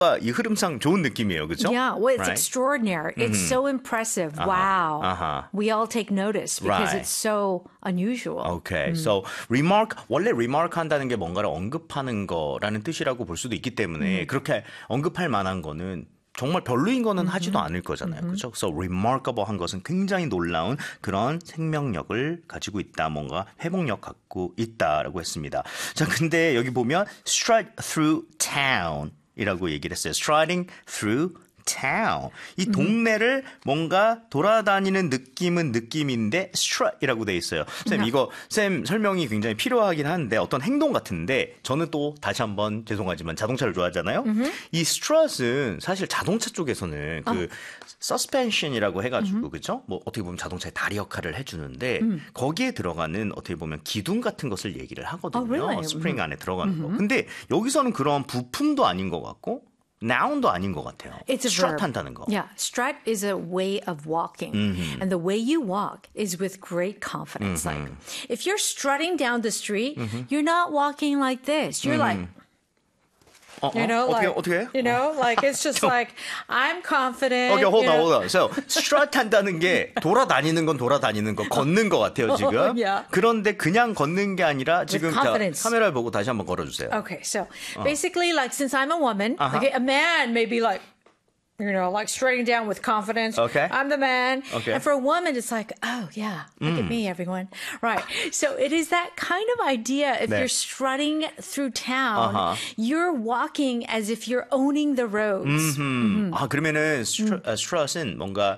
이 흐름상 좋은 느낌이에요, 그렇죠? Yeah, well, it's right? extraordinary. It's so impressive. Wow. We all take notice because Right. it's so unusual. Okay, so remark 원래 remark 한다는 게 뭔가를 언급하는 거라는 뜻이라고 볼 수도 있기 때문에 그렇게 언급할 만한 거는 정말 별로인 거는 하지도 않을 거잖아요. 그렇죠? So remarkable 한 것은 굉장히 놀라운 그런 생명력을 가지고 있다. 뭔가 회복력 갖고 있다라고 했습니다. 자, 근데 여기 보면 stride through town 이라고 얘기를 했어요. striding through town. 이 동네를 뭔가 돌아다니는 느낌은 느낌인데 stride이라고 돼 있어요. 쌤, 이거 쌤 설명이 굉장히 필요하긴 한데 어떤 행동 같은데 저는 또 다시 한번 죄송하지만 자동차를 좋아하잖아요. 이 strut은 사실 자동차 쪽에서는 그 suspension이라고 해가지고 그죠? 뭐 어떻게 보면 자동차의 다리 역할을 해주는데 거기에 들어가는 어떻게 보면 기둥 같은 것을 얘기를 하거든요. really? 스프링 안에 들어가는 거. 근데 여기서는 그런 부품도 아닌 것 같고 noun도 아닌 것 같아요. It's a strut verb. 한다는 거. Yeah, strut is a way of walking. And the way you walk is with great confidence. Like, if you're strutting down the street, you're not walking like this. You're like, you know, 어떻게? you know, like it's just like I'm confident. Okay, hold you know? on. So, strut 한다는 게 돌아다니는 건 돌아다니는 거, 걷는 것 같아요, 지금. Yeah. 그런데 그냥 걷는 게 아니라 지금 자, confidence. 카메라를 보고 다시 한번 걸어주세요. Okay, so basically, like, since I'm a woman, okay, a man may be like, you know, like strutting down with confidence. Okay. I'm the man. Okay. And for a woman, it's like, oh, yeah, look at me, everyone. Right. So it is that kind of idea. If 네. you're strutting through town, you're walking as if you're owning the roads. 아, 그러면은 strut은 뭔가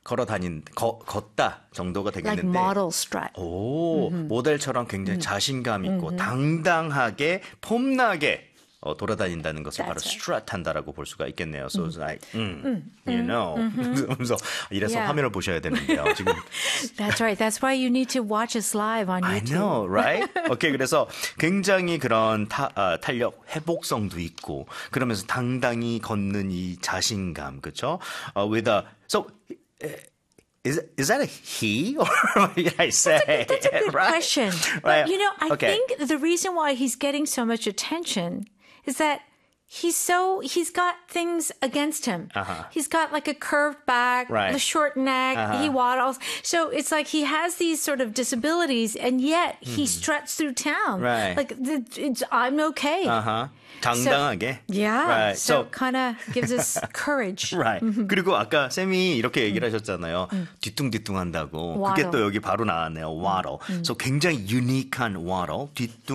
걷다 정도가 되겠는데. Like model strut. 오, 모델처럼 굉장히 자신감 있고 당당하게 폼나게 돌아다닌다는 것을 바로 That's right. strut 한다라고 볼 수가 있겠네요. So it's like, you know. 그래서 이래서 Yeah. 화면을 보셔야 되는데요. 지금 That's right. That's why you need to watch us live on I YouTube. know, right? 오케이, 그래서 굉장히 그런 탄력, 회복성도 있고 그러면서 당당히 걷는 이 자신감, 그렇죠? With a so. Is that a he or what did I say? That's a good right? question. Right. But, you know, I Okay. think the reason why he's getting so much attention is that he's got things against him. He's got like a curved back, Right. a short neck, he waddles. So it's like he has these sort of disabilities and yet he struts through town. Right. Like, I'm okay. 당당하게. Yeah. Right. So kind of gives us courage. Right. 그리고 아까 쌤이 이렇게 얘기를 하셨잖아요. 뒤뚱뒤뚱 한다고. 그게 Waddle. 또 여기 바로 나왔네요. waddle. So 굉장히 유니크한 waddle.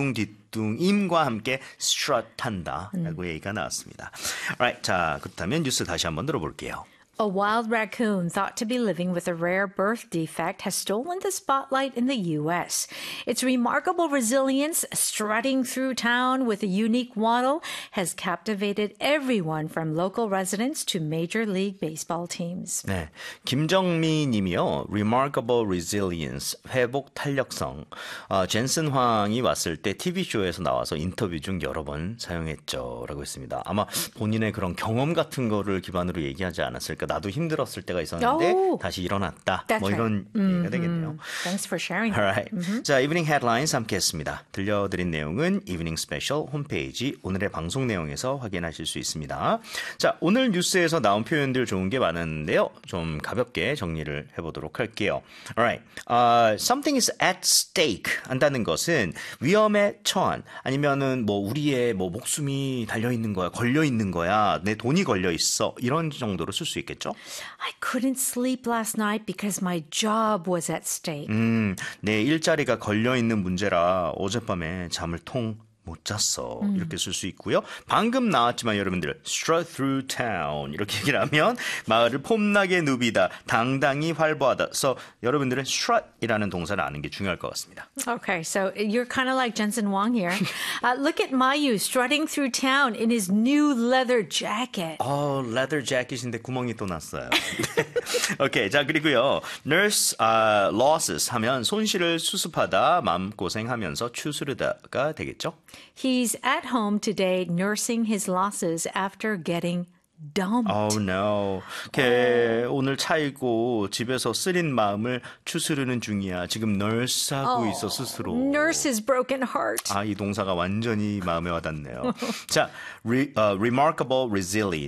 뒤뚱뒤뚱임과 함께 strut 한다라고 얘기가 나왔습니다. Alright. 자, 그렇다면 뉴스 다시 한번 들어볼게요. A wild raccoon thought to be living with a rare birth defect has stolen the spotlight in the U.S. Its remarkable resilience, strutting through town with a unique waddle, has captivated everyone from local residents to Major League Baseball teams. 네, 김정미 님이요. Remarkable resilience, 회복 탄력성. 젠슨 황이 왔을 때 TV쇼에서 나와서 인터뷰 중 여러 번 사용했죠. 라고 했습니다. 아마 본인의 그런 경험 같은 거를 기반으로 얘기하지 않았을까. 나도 힘들었을 때가 있었는데 다시 일어났다. That's 뭐 이런 얘기가 되겠네요. Thanks for sharing. Alright. 자, 이브닝 헤드라인스 함께 했습니다. 들려드린 내용은 이브닝 스페셜 홈페이지 오늘의 방송 내용에서 확인하실 수 있습니다. 자, 오늘 뉴스에서 나온 표현들 좋은 게 많은데요. 좀 가볍게 정리를 해보도록 할게요. Alright. Something is at stake 한다는 것은 위험에 처한 아니면은 뭐 우리의 뭐 목숨이 달려있는 거야, 걸려있는 거야, 내 돈이 걸려있어 이런 정도로 쓸 수 있겠죠? I couldn't sleep last night because my job was at stake. 내 일자리가 걸려있는 문제라 어젯밤에 잠을 통 못 잤어. 이렇게 쓸 수 있고요. 방금 나왔지만 여러분들 strut through town 이렇게 얘기를 하면 마을을 폼나게 누비다. 당당히 활보하다. 그래서 여러분들은 strut이라는 동사를 아는 게 중요할 것 같습니다. Okay, so you're kind of like Jensen Wang here. Look at Mayu strutting through town in his new leather jacket. leather jacket인데 구멍이 또 났어요. 오케이, 자 그리고요. nurse losses 하면 손실을 수습하다, 마음고생하면서 추스르다가 되겠죠. He's at home today nursing his losses after getting dumped. Oh no. 걔 오늘 차이고 집에서 쓰린 마음을 추스르는 중이야. 지금 널스하고 있어 스스로. Nurse's broken heart. 아, 이 동사가 완전히 마음에 와닿네요. 자, remarkable resilience.